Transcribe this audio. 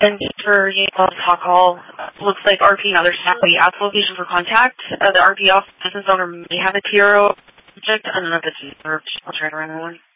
And for talk call, looks like RP and other staff, we asked location for contact. The RP office business owner may have a TRO project. I don't know if it's I'll try to run that one.